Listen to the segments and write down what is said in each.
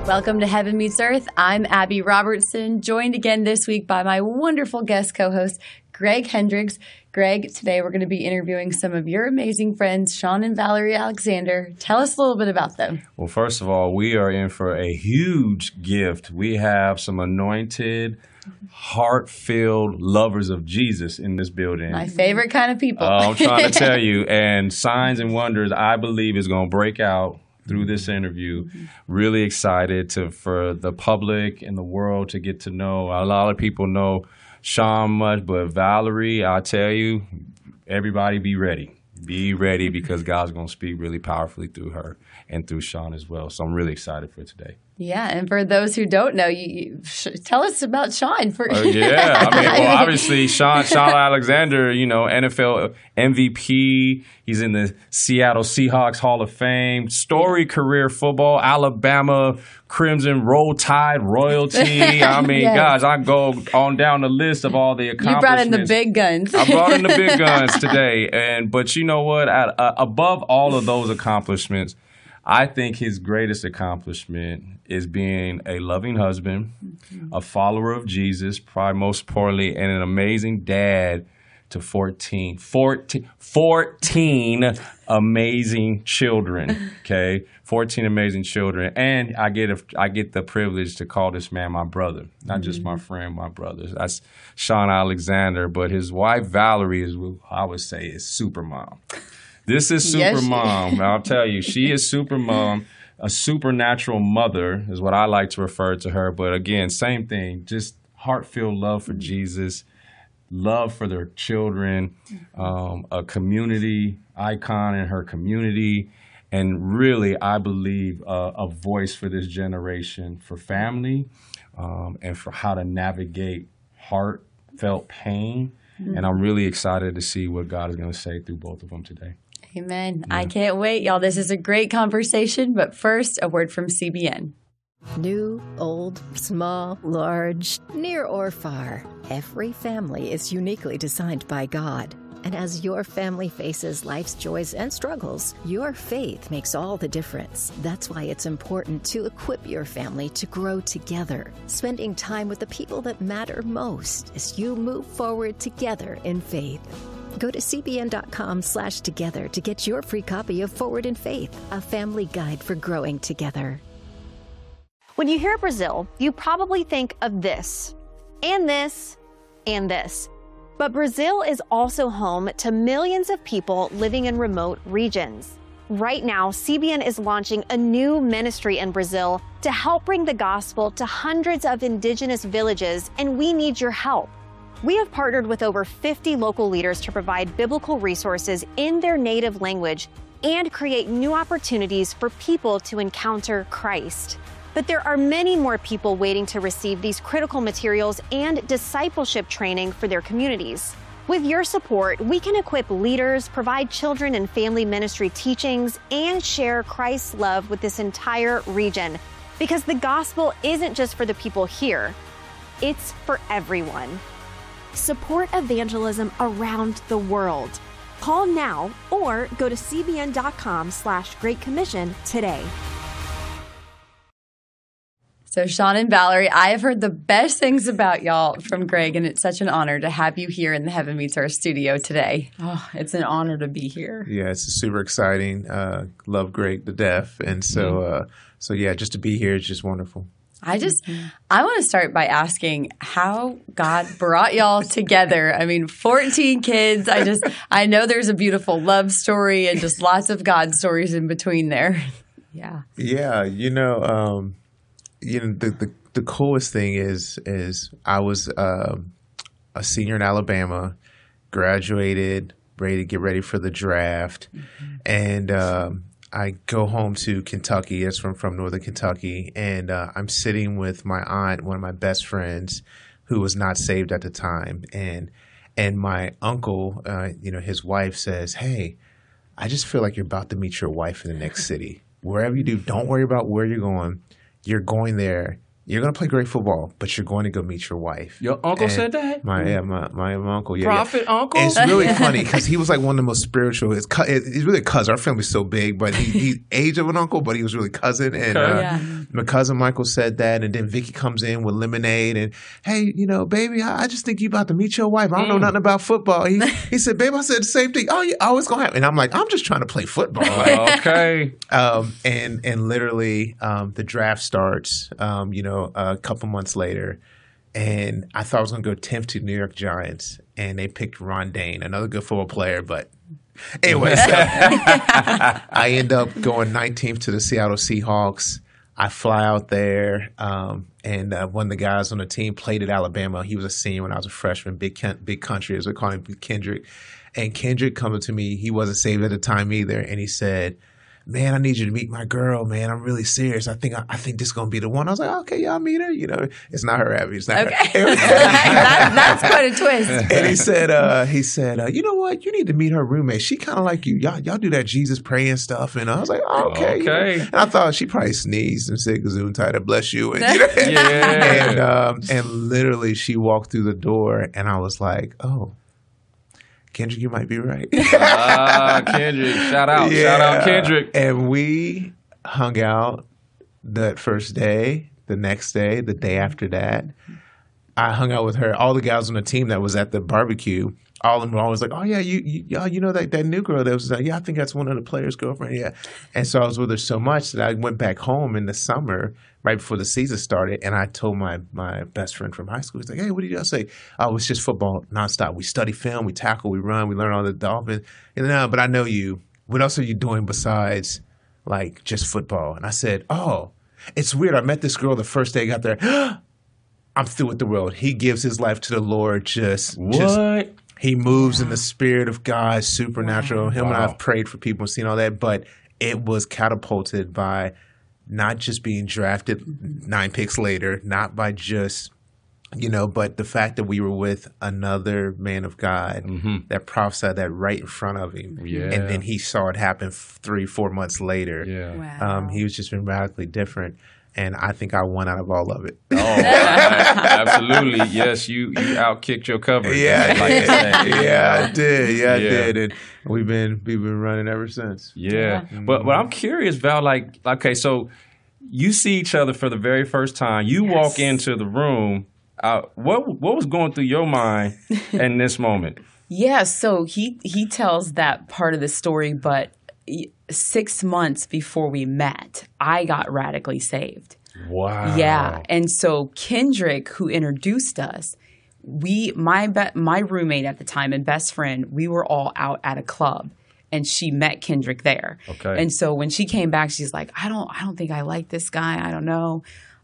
Welcome to Heaven Meets Earth. I'm Abby Robertson, joined again this week by my wonderful guest co-host, Greg Hendricks. Greg, today we're going to be interviewing some of your amazing friends, Sean and Valerie Alexander. Tell us a little bit about them. Well, first of all, we are in for a huge gift. We have some anointed, heart-filled lovers of Jesus in this building. My favorite kind of people. I'm trying to tell you. And signs and wonders, I believe, is going to break out through this interview. Really excited for the public and the world to get to know. A lot of people know Sean much, but Valerie, I'll tell you, everybody be ready. Be ready because God's going to speak really powerfully through her and through Sean as well. So I'm really excited for today. Yeah, and for those who don't know, tell us about Sean. Obviously, Sean Alexander, NFL MVP. He's in the Seattle Seahawks Hall of Fame. Storied career football, Alabama Crimson Roll Tide royalty. I mean, Gosh, I go on down the list of all the accomplishments. You brought in the big guns. I brought in the big guns today. But you know what? Above all of those accomplishments, I think his greatest accomplishment is being a loving husband, a follower of Jesus, probably most importantly, and an amazing dad to 14 amazing children, okay? 14 amazing children. And I get the privilege to call this man my brother, not just my friend, my brother. That's Sean Alexander, but his wife, Valerie, is who I would say is super mom. This is super mom. I'll tell you, she is super mom. A supernatural mother is what I like to refer to her. But again, same thing, just heart-filled love for Jesus, love for their children, a community icon in her community, and really, I believe, a voice for this generation, for family, and for how to navigate heartfelt pain. And I'm really excited to see what God is going to say through both of them today. Amen. Yeah. I can't wait, y'all. This is a great conversation, but first, a word from CBN. New, old, small, large, near or far, every family is uniquely designed by God. And as your family faces life's joys and struggles, your faith makes all the difference. That's why it's important to equip your family to grow together, spending time with the people that matter most as you move forward together in faith. Go to cbn.com/together to get your free copy of Forward in Faith, a family guide for growing together. When you hear Brazil, you probably think of this, and this, and this. But Brazil is also home to millions of people living in remote regions. Right now, CBN is launching a new ministry in Brazil to help bring the gospel to hundreds of indigenous villages, and we need your help. We have partnered with over 50 local leaders to provide biblical resources in their native language and create new opportunities for people to encounter Christ. But there are many more people waiting to receive these critical materials and discipleship training for their communities. With your support, we can equip leaders, provide children and family ministry teachings, and share Christ's love with this entire region. Because the gospel isn't just for the people here, it's for everyone. Support evangelism around the world. Call now or go to cbn.com/Great Commission today. So Sean and Valerie, I have heard the best things about y'all from Greg, and it's such an honor to have you here in the Heaven Meets Earth studio today. Oh, it's an honor to be here. Yeah, it's super exciting. Love Greg to death. And so just to be here is just wonderful. I want to start by asking how God brought y'all together. I mean, 14 kids. I know there's a beautiful love story and just lots of God stories in between there. Yeah. Yeah. The coolest thing is I was a senior in Alabama, graduated, ready to get ready for the draft, and I go home to Kentucky. It's from Northern Kentucky, and I'm sitting with my aunt, one of my best friends, who was not saved at the time, and my uncle, his wife says, "Hey, I just feel like you're about to meet your wife in the next city. Wherever you do, don't worry about where you're going. You're going there you're going to play great football, but you're going to go meet your wife. Your uncle And said that? My uncle. Yeah, Prophet uncle? It's really funny because he was like one of the most spiritual. He's really a cousin. Our family's so big, but he's age of an uncle, but he was really cousin. And my cousin Michael said that, and then Vicky comes in with lemonade and, hey, baby, I just think you about to meet your wife. I don't know nothing about football. He said, babe, I said the same thing. Oh, yeah, it's gonna happen. And I'm like, I'm just trying to play football. Okay. And literally, the draft starts. A couple months later, and I thought I was going to go 10th to New York Giants, and they picked Ron Dane, another good football player. But anyway, so I end up going 19th to the Seattle Seahawks. I fly out there, and one of the guys on the team played at Alabama. He was a senior when I was a freshman. Big country, as we call him, Kendrick. And Kendrick coming to me, he wasn't saved at the time either, and he said, man, I need you to meet my girl, man. I'm really serious. I think this is going to be the one. I was like, okay, yeah, I'll meet her. It's not her, Abby. It's not her. That's quite a twist. And he said, you know what? You need to meet her roommate. She kind of like you. Y'all do that Jesus praying stuff. And I was like, oh, okay. Okay. And I thought she probably sneezed and said, Gesundheit, bless you. And, and literally she walked through the door and I was like, oh, Kendrick, you might be right. Kendrick. Shout out Kendrick. And we hung out that first day, the next day, the day after that. I hung out with her. All the guys on the team that was at the barbecue, all of them were always like, oh, yeah, you know that new girl that was like, yeah, I think that's one of the players' girlfriend. Yeah. And so I was with her so much that I went back home in the summer right before the season started, and I told my best friend from high school, he's like, hey, what do you do? I say, oh, it's just football nonstop. We study film, we tackle, we run, we learn all the Dolphins. And then, but I know you. What else are you doing besides, like, just football? And I said, oh, it's weird. I met this girl the first day I got there. I'm through with the world. He gives his life to the Lord. He moves in the spirit of God, supernatural. Him and I have prayed for people and seen all that, but it was catapulted by not just being drafted 9 picks later, not by just, but the fact that we were with another man of God that prophesied that right in front of him. Yeah. And then he saw it happen 3-4 months later. Yeah. Wow. He was just been radically different. And I think I won out of all of it. Oh, absolutely. Yes, you outkicked your coverage. Yeah, I did. I did. And we've been running ever since. Yeah. But I'm curious, Val, okay, so you see each other for the very first time. You walk into the room. What was going through your mind in this moment? Yeah, so he tells that part of the story, but 6 months before we met, I got radically saved. Wow. Yeah. And so Kendrick, who introduced us, my roommate at the time and best friend, we were all out at a club and she met Kendrick there. Okay. And so when she came back, she's like, I don't think I like this guy. I don't know.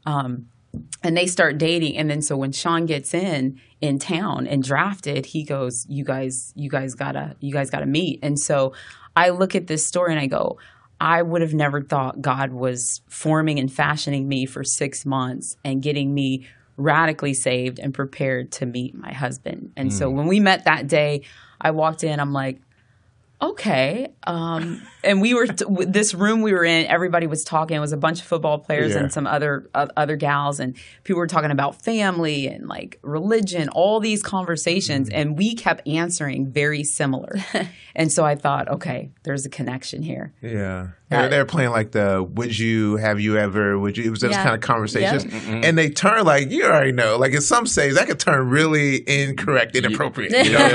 And they start dating. And then so when Sean gets in town and drafted, he goes, you guys gotta meet. And so I look at this story and I go, I would have never thought God was forming and fashioning me for 6 months and getting me radically saved and prepared to meet my husband. And so when we met that day, I walked in, I'm like, okay. And we were this room we were in, everybody was talking. It was a bunch of football players and some other gals, and people were talking about family and like religion, all these conversations, and we kept answering very similar. And so I thought, okay, there's a connection here. Yeah. They're playing like the it was those kind of conversations. Yep. And they turn like, you already know, like in some states that could turn really incorrect, inappropriate.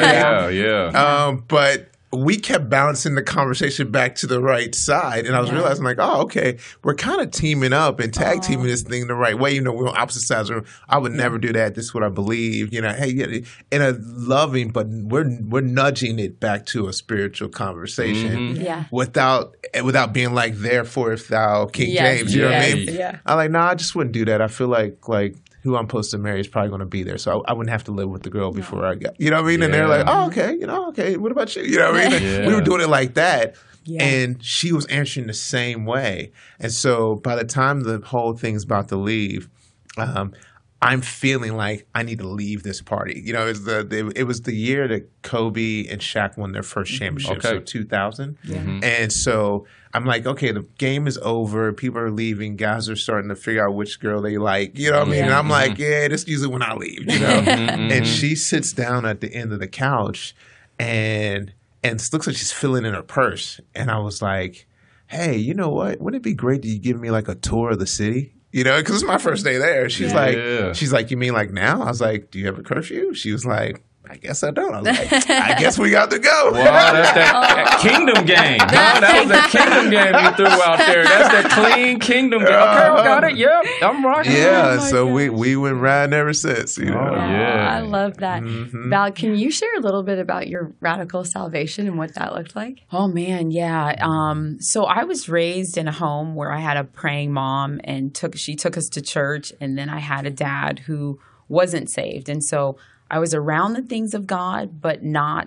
But we kept bouncing the conversation back to the right side. And I was realizing like, oh, okay, we're kind of teaming up and tag teaming this thing the right way. We're on opposite sides of the room. I would never do that. This is what I believe. Hey, in a loving, but we're nudging it back to a spiritual conversation without being like, therefore, if thou King James, you know what I mean? Yeah. I'm like, I just wouldn't do that. I feel like who I'm supposed to marry is probably going to be there. So I wouldn't have to live with the girl before I got, you know what I mean? And they're like, oh, okay, okay, what about you? You know what I mean? We were doing it like that. Yeah. And she was answering the same way. And so by the time the whole thing's about to leave, I'm feeling like I need to leave this party. You know, it was the year that Kobe and Shaq won their first championship, so 2000. And so I'm like, okay, the game is over. People are leaving. Guys are starting to figure out which girl they like. You know what I mean? And I'm like, yeah, this is usually when I leave. You know? And she sits down at the end of the couch, and it looks like she's filling in her purse. And I was like, hey, you know what? Wouldn't it be great that you give me like a tour of the city? You know, because it's my first day there. She's like, you mean like now? I was like, do you have a curfew? She was like, I guess I don't. I was like, I guess we got to go. Wow, that's that kingdom game. No, that was a kingdom game you threw out there. That's that clean kingdom game. Okay, got it. Yep, I'm rocking. Yeah, so we went riding ever since. You know? I love that. Val, can you share a little bit about your radical salvation and what that looked like? Oh, man, yeah. So I was raised in a home where I had a praying mom, and she took us to church, and then I had a dad who wasn't saved. And so I was around the things of God, but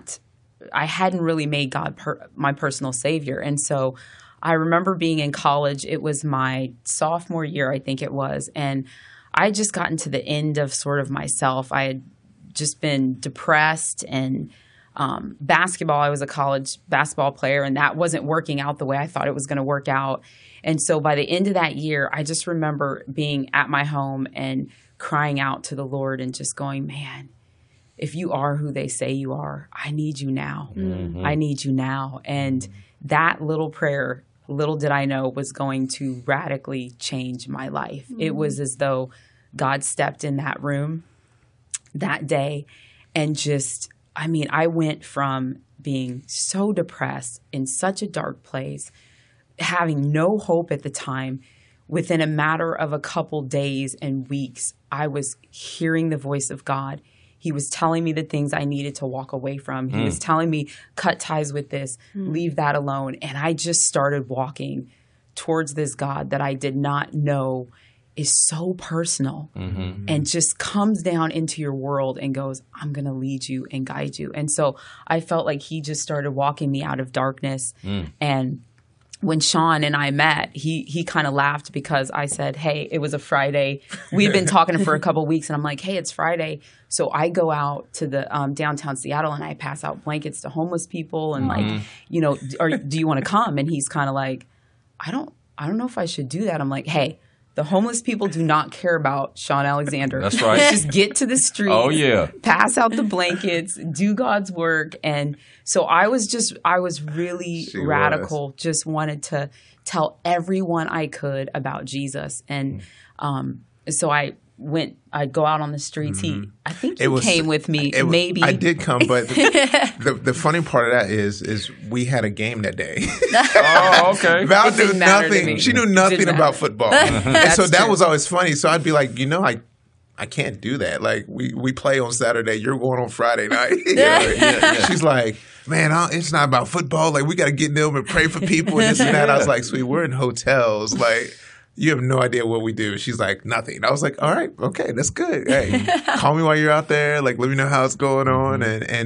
I hadn't really made God my personal savior. And so I remember being in college. It was my sophomore year, I think it was. And I had just gotten to the end of sort of myself. I had just been depressed, and basketball, I was a college basketball player, and that wasn't working out the way I thought it was going to work out. And so by the end of that year, I just remember being at my home and crying out to the Lord and just going, man, if you are who they say you are, I need you now. I need you now. And that little prayer, little did I know, was going to radically change my life. It was as though God stepped in that room that day and just, I went from being so depressed in such a dark place, having no hope at the time. Within a matter of a couple days and weeks, I was hearing the voice of God. He was telling me the things I needed to walk away from. He was telling me, cut ties with this, leave that alone. And I just started walking towards this God that I did not know is so personal and just comes down into your world and goes, I'm going to lead you and guide you. And so I felt like he just started walking me out of darkness. And when Sean and I met, he kind of laughed because I said, hey, it was a Friday. We'd been talking for a couple of weeks, and I'm like, hey, it's Friday. So I go out to the downtown Seattle, and I pass out blankets to homeless people and do you want to come? And he's kind of like, I don't know if I should do that. I'm like, hey, the homeless people do not care about Sean Alexander. That's right. Just get to the street. Oh, yeah. Pass out the blankets, do God's work. And so I was really radical, just wanted to tell everyone I could about Jesus. And so I'd go out on the streets. I think he came with me, maybe. I did come, but the funny part of that is we had a game that day. Oh, okay. Val knew nothing. She knew nothing about football. And so that was always funny. So I'd be like, I can't do that. Like, we play on Saturday. You're going on Friday night. She's like, man, it's not about football. Like, we got to get in them and pray for people and this and that. I was like, sweet, we're in hotels. Like, you have no idea what we do. She's like, nothing. I was like, all right, okay, that's good. Hey, call me while you're out there. Like, let me know how it's going on.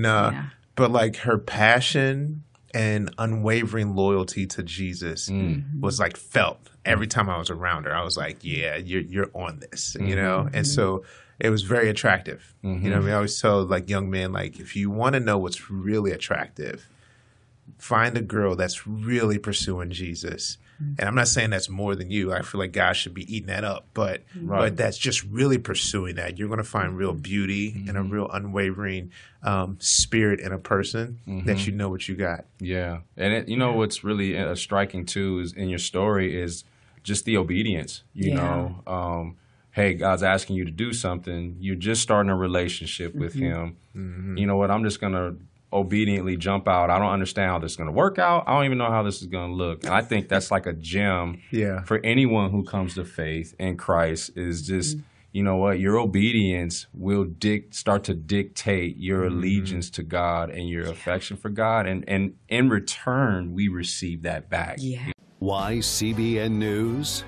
But like her passion and unwavering loyalty to Jesus was like felt every time I was around her. I was like, yeah, you're on this, you know? And so it was very attractive. You know what I mean? I always tell like young men, like, if you want to know what's really attractive, find a girl that's really pursuing Jesus. And I'm not saying that's more than you. I feel like guys should be eating that up. But that's just really pursuing that. You're going to find real beauty and a real unwavering spirit in a person that you know what you got. Yeah. And what's really striking, too, is in your story is just the obedience. You know, hey, God's asking you to do something. You're just starting a relationship with him. You know what? I'm just going to obediently jump out. I don't understand how this is going to work out. I don't even know how this is going to look. And I think that's like a gem for anyone who comes to faith in Christ is just, you know what, your obedience will start to dictate your allegiance to God and your affection for God. And in return, we receive that back. Yeah. Why CBN News?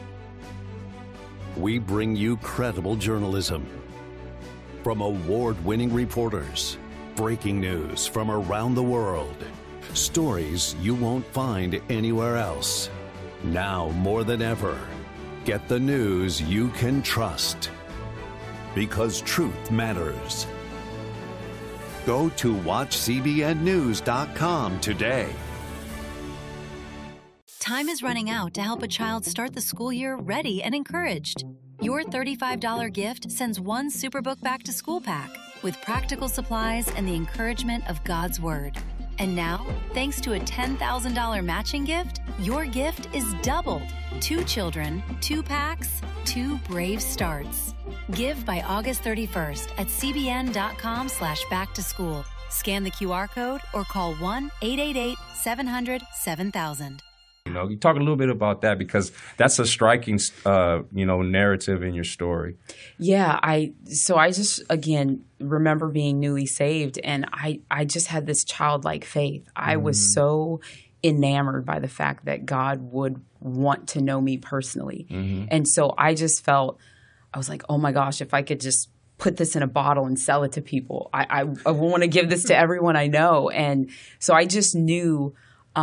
We bring you credible journalism from award-winning reporters. Breaking news from around the world. Stories you won't find anywhere else. Now more than ever, get the news you can trust. because truth matters. Go to watchcbnnews.com today. Time is running out to help a child start the school year ready and encouraged. Your $35 gift sends one Superbook Back to School pack with practical supplies and the encouragement of God's Word. And now, thanks to a $10,000 matching gift, your gift is doubled. 2 children, 2 packs, 2 brave starts. Give by August 31st at cbn.com/backtoschool. Scan the QR code or call 1-888-700-7000. You talk a little bit about that because that's a striking, narrative in your story. Yeah, I just, again, remember being newly saved, and I just had this childlike faith. I was so enamored by the fact that God would want to know me personally. And so I just felt, I was like, oh my gosh, if I could just put this in a bottle and sell it to people. I want to give this to everyone I know. And so I just knew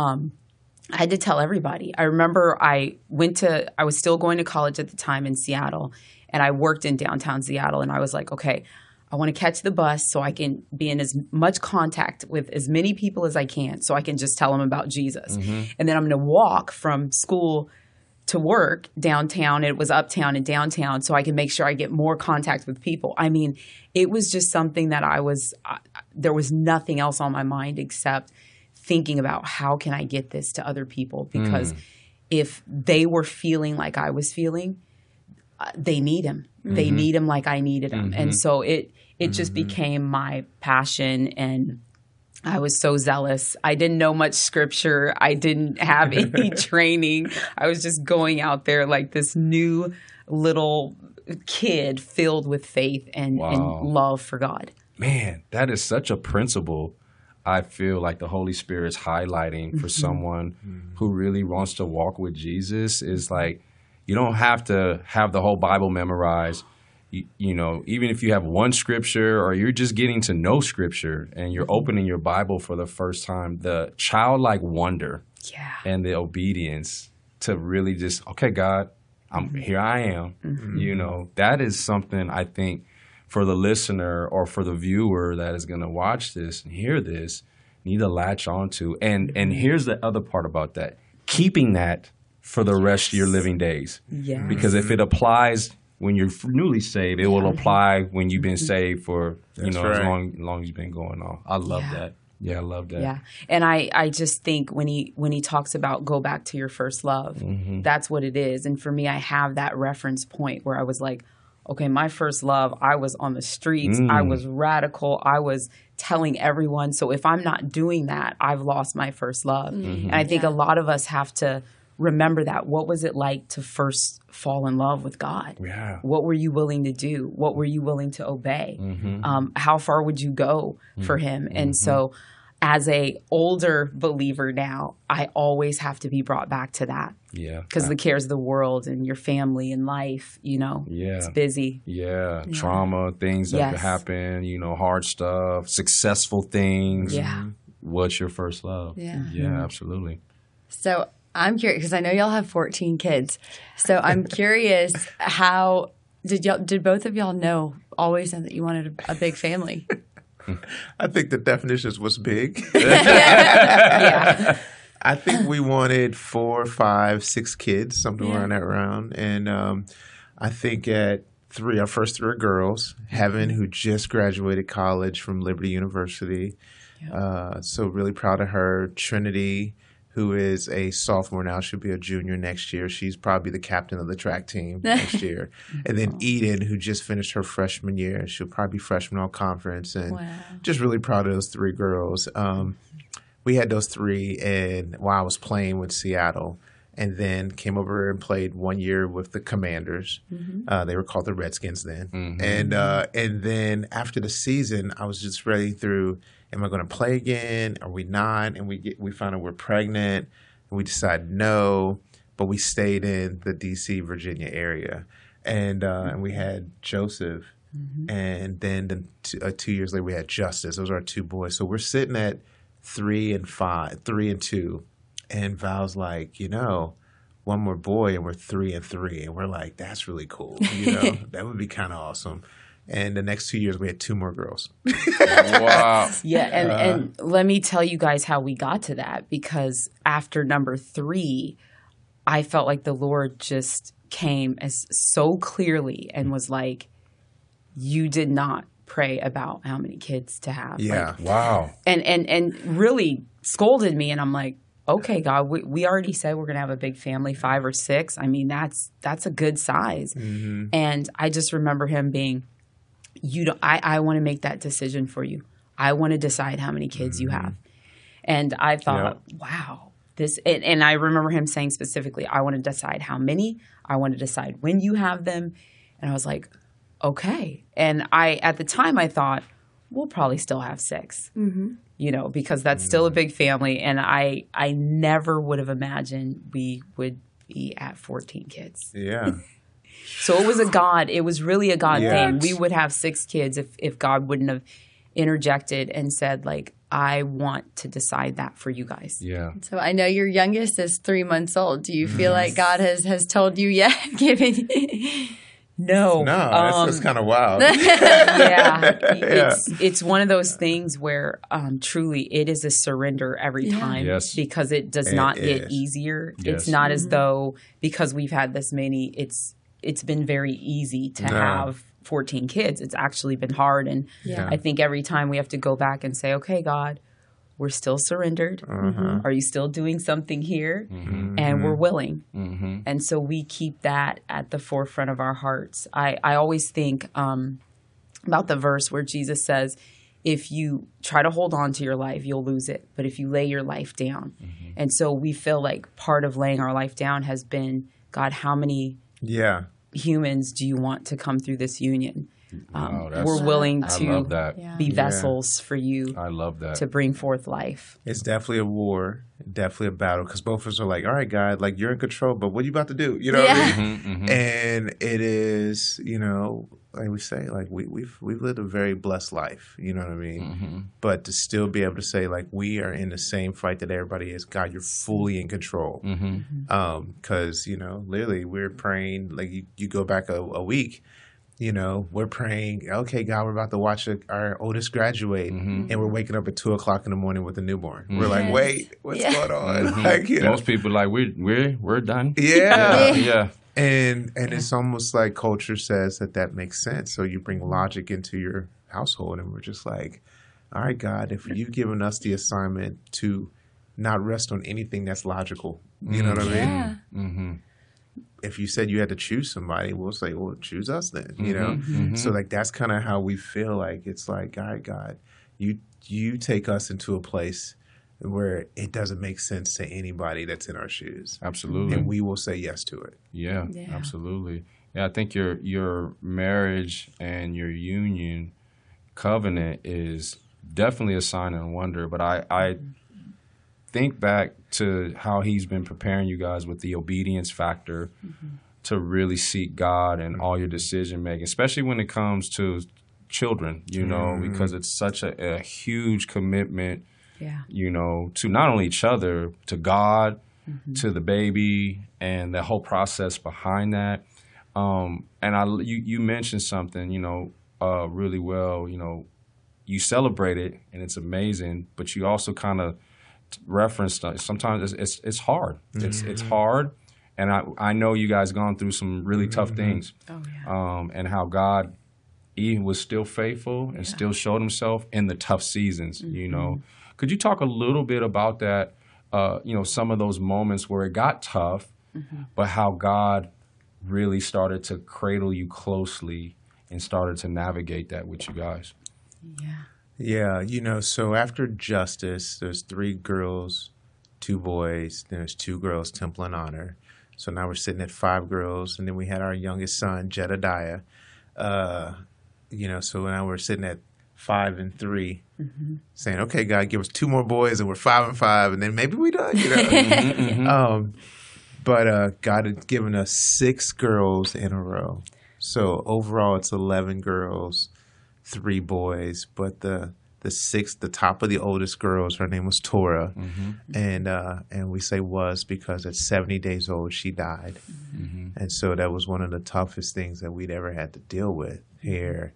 I had to tell everybody. I remember I was still going to college at the time in Seattle, and I worked in downtown Seattle, and I was like, okay, I want to catch the bus so I can be in as much contact with as many people as I can so I can just tell them about Jesus. And then I'm going to walk from school to work downtown. It was uptown and downtown, so I can make sure I get more contact with people. I mean, it was just something that there was nothing else on my mind except thinking about how can I get this to other people, because if they were feeling like I was feeling, they need him. They need him like I needed him. And so it just became my passion, and I was so zealous. I didn't know much scripture. I didn't have any training. I was just going out there like this new little kid filled with faith and love for God. Man, that is such a principle I feel like the Holy Spirit's highlighting for someone who really wants to walk with Jesus. Is like, you don't have to have the whole Bible memorized. Even if you have one scripture or you're just getting to know scripture and you're opening your Bible for the first time, the childlike wonder and the obedience to really just, okay, God, here I am. That is something I think for the listener or for the viewer that is going to watch this and hear this, need to latch onto. And here's the other part about that. Keeping that for the rest of your living days. Yes. Because if it applies when you're newly saved, it will apply when you've been saved for, as long as you've been going on. I love that. Yeah, I love that. Yeah. And I just think when he talks about go back to your first love, that's what it is. And for me, I have that reference point where I was like, okay, my first love, I was on the streets. I was radical. I was telling everyone. So if I'm not doing that, I've lost my first love. And I think a lot of us have to remember that. What was it like to first fall in love with God? Yeah. What were you willing to do? What were you willing to obey? How far would you go for him? And so as a older believer now, I always have to be brought back to that. Yeah. Because the cares of the world and your family and life, it's busy. Yeah. Trauma, things that could happen, hard stuff, successful things. Yeah. What's your first love? Yeah. Yeah, absolutely. So I'm curious, because I know y'all have 14 kids. So I'm curious, how did both of y'all always know that you wanted a big family? I think the definition was big. Yeah. I think we wanted 4, 5, 6 kids, something around that round. And I think at 3, our first 3 are girls. Heaven, who just graduated college from Liberty University. So really proud of her. Trinity, who is a sophomore now, she'll be a junior next year. She's probably the captain of the track team next year. And then Eden, who just finished her freshman year. She'll probably be freshman all conference. And just really proud of those 3 girls. We had those 3 while I was playing with Seattle, and then came over and played 1 year with the Commanders. They were called the Redskins then. And then after the season, I was just ready through, am I going to play again? Are we not? And we found out we're pregnant, and we decided no, but we stayed in the D.C., Virginia area. And we had Joseph, and then 2 years later we had Justice. Those are our 2 boys. So we're sitting at 3 and 2, and Val's like, one more boy, and we're 3 and 3, and we're like, that's really cool. That would be kind of awesome. And the next 2 years, we had 2 more girls. Wow. Yeah, and let me tell you guys how we got to that, because after number 3, I felt like the Lord just came as so clearly and was like, you did not pray about how many kids to have. Yeah. Like, Wow. and really scolded me, and I'm like, okay, God, we already said we're going to have a big family, 5 or 6. I mean, that's a good size. Mm-hmm. And I just remember him being, I want to make that decision for you. I want to decide how many kids you have. And I thought, wow, this, and I remember him saying specifically, I want to decide how many, I want to decide when you have them. And I was like, okay. And at the time I thought, we'll probably still have 6, you know, because that's still a big family. And I never would have imagined we would be at 14 kids. Yeah. So it was really a God thing. We would have 6 kids if God wouldn't have interjected and said, like, I want to decide that for you guys. Yeah. So I know your youngest is 3 months old. Do you feel like God has told you yet? No. No, that's kind of wild. It's one of those things where truly it is a surrender every time, because it does not get easier. Yes. It's not as though because we've had this many, it's been very easy to have 14 kids. It's actually been hard. And I think every time we have to go back and say, okay, God, we're still surrendered. Are you still doing something here? And we're willing. And so we keep that at the forefront of our hearts. I always think about the verse where Jesus says, if you try to hold on to your life, you'll lose it. But if you lay your life down. And so we feel like part of laying our life down has been, God, how many humans do you want to come through this union? We're willing to be vessels for you. I love that. To bring forth life. It's definitely a war, definitely a battle, because both of us are like, all right, God, like, you're in control, but what are you about to do? You know what I mean? And it is, you know, like we say, like, we've lived a very blessed life, you know what I mean? But to still be able to say, like, we are in the same fight that everybody is, God, you're fully in control. Because, you know, literally we're praying, like, you go back a week, you know, we're praying, okay, God, we're about to watch our oldest graduate, and we're waking up at 2:00 in the morning with a newborn. We're like, wait, what's going on? Like, you know, most people are like, we're done. Yeah. And it's almost like culture says that makes sense. So you bring logic into your household, and we're just like, all right, God, if you've given us the assignment to not rest on anything that's logical, you know what I mean? If you said you had to choose somebody, we'll say, well, choose us then, you know? So, like, that's kind of how we feel like. It's like, all right, God, you take us into a place where it doesn't make sense to anybody that's in our shoes. Absolutely. And we will say yes to it. Yeah. Absolutely. Yeah, I think your marriage and your union covenant is definitely a sign and wonder, but I think back to how he's been preparing you guys with the obedience factor to really seek God in all your decision making, especially when it comes to children, you know, because it's such a huge commitment, you know, to not only each other, to God, to the baby, and the whole process behind that. And you mentioned something, you know, really well, you know, you celebrate it and it's amazing, but you also kind of referenced sometimes it's hard. It's hard, and I know you guys gone through some really tough things. And how God even was still faithful and still showed himself in the tough seasons. You know, could you talk a little bit about that? You know, some of those moments where it got tough, but how God really started to cradle you closely and started to navigate that with you guys. Yeah, you know, so after Justice, there's 3 girls, 2 boys, there's 2 girls, Temple and Honor. So now we're sitting at 5 girls, and then we had our youngest son, Jedediah. You know, so now we're sitting at 5 and 3, saying, okay, God, give us 2 more boys, and we're 5 and 5, and then maybe we done, you know. But God had given us 6 girls in a row. So overall, it's 11 girls, 3 boys, but the sixth, the top of the oldest girls, her name was Torah, and we say was because at 70 days old she died, and so that was one of the toughest things that we'd ever had to deal with here.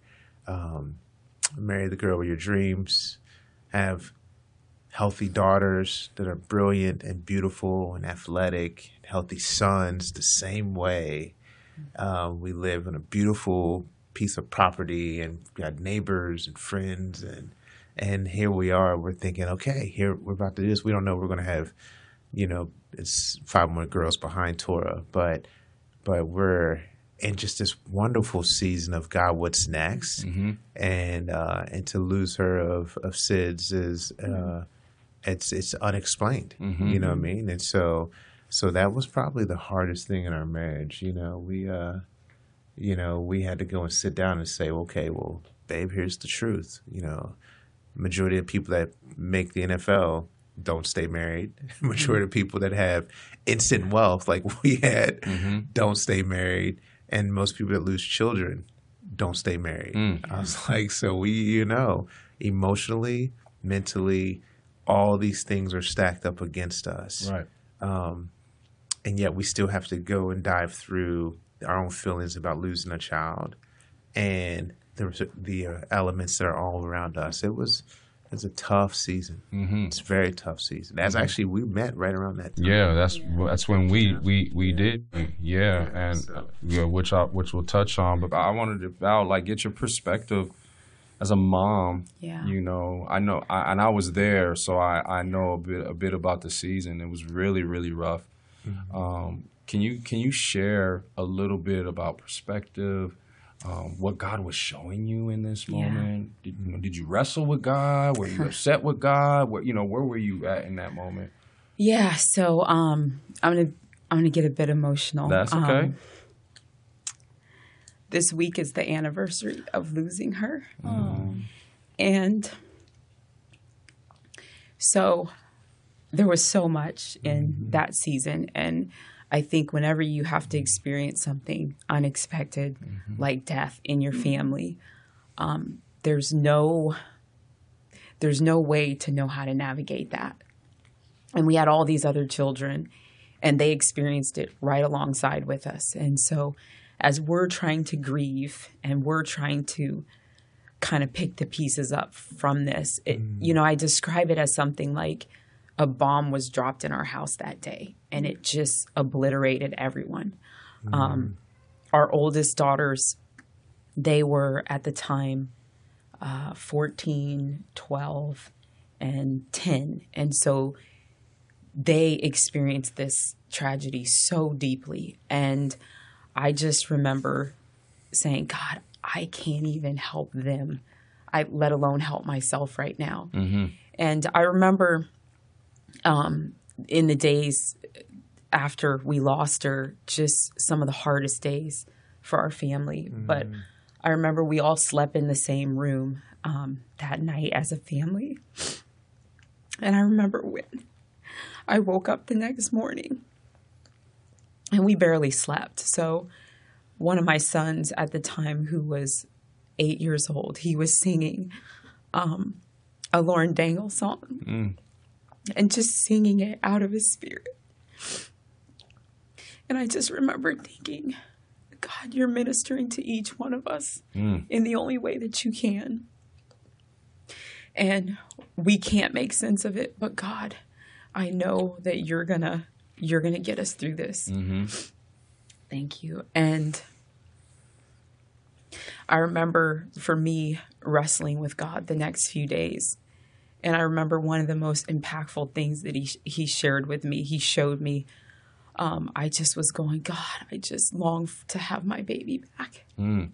marry the girl of your dreams, have healthy daughters that are brilliant and beautiful and athletic, healthy sons the same way. We live in a beautiful piece of property and got neighbors and friends, and here we are. We're thinking, okay, here we're about to do this. We don't know we're going to have, it's 5 more girls behind Torah, but we're in just this wonderful season of God, what's next, and to lose her of SIDS is it's unexplained. You know what I mean? And so that was probably the hardest thing in our marriage. We had to go and sit down and say, okay, well, babe, here's the truth. Majority of people that make the NFL don't stay married. Majority of people that have instant wealth like we had don't stay married. And most people that lose children don't stay married. I was like, so we, emotionally, mentally, all these things are stacked up against us. Right. And yet we still have to go and dive through our own feelings about losing a child and the elements that are all around us. It's a tough season. It's a very tough season. That's actually, we met right around that time. Yeah, that's when we did. Yeah, and which we'll touch on. But I wanted to get your perspective as a mom. Yeah. I know, and I was there, so I know a bit about the season. It was really, really rough. Can you share a little bit about perspective? What God was showing you in this moment? Did you wrestle with God? Were you upset with God? Where were you at in that moment? Yeah, so I'm gonna get a bit emotional. That's okay. This week is the anniversary of losing her, and so there was so much in that season, and I think whenever you have to experience something unexpected like death in your family, there's no way to know how to navigate that. And we had all these other children, and they experienced it right alongside with us. And so as we're trying to grieve and we're trying to kind of pick the pieces up from this, I describe it as something like a bomb was dropped in our house that day, and it just obliterated everyone. Our oldest daughters, they were at the time 14, 12, and 10. And so they experienced this tragedy so deeply. And I just remember saying, God, I can't even help them, let alone help myself right now. And I remember in the days after we lost her, just some of the hardest days for our family. But I remember we all slept in the same room that night as a family. And I remember when I woke up the next morning and we barely slept. So one of my sons at the time, who was 8 years old, he was singing a Lauren Daigle song. And just singing it out of his spirit. And I just remember thinking, God, you're ministering to each one of us in the only way that you can. And we can't make sense of it, but God, I know that you're gonna get us through this. Thank you. And I remember, for me, wrestling with God the next few days. And I remember one of the most impactful things that he shared with me. He showed me, I just was going, God, I just long to have my baby back.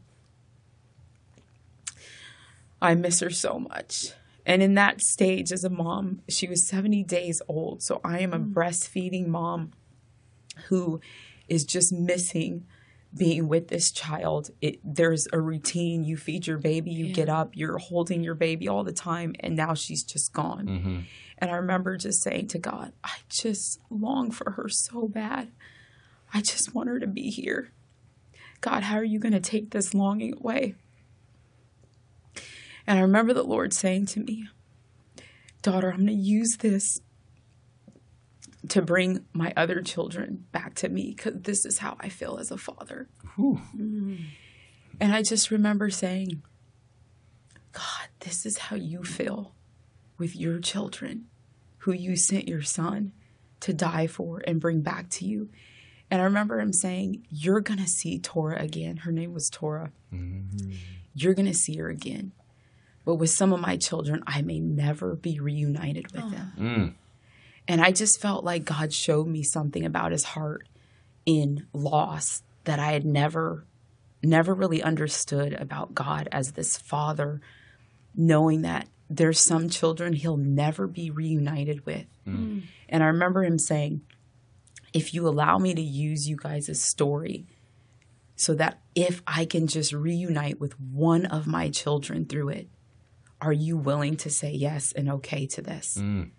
I miss her so much. And in that stage as a mom, she was 70 days old. So I am a breastfeeding mom who is just missing being with this child. There's a routine. You feed your baby, you get up, you're holding your baby all the time, and now she's just gone. And I remember just saying to God, I just long for her so bad. I just want her to be here. God, how are you going to take this longing away? And I remember the Lord saying to me, daughter, I'm going to use this to bring my other children back to me, because this is how I feel as a father. And I just remember saying, God, this is how you feel with your children who you sent your son to die for and bring back to you. And I remember him saying, you're going to see Torah again. Her name was Torah. Mm-hmm. You're going to see her again. But with some of my children, I may never be reunited with them. Mm. And I just felt like God showed me something about his heart in loss that I had never really understood about God as this father, knowing that there's some children he'll never be reunited with. Mm. And I remember him saying, if you allow me to use you guys' story so that if I can just reunite with one of my children through it, are you willing to say yes and okay to this? Mm.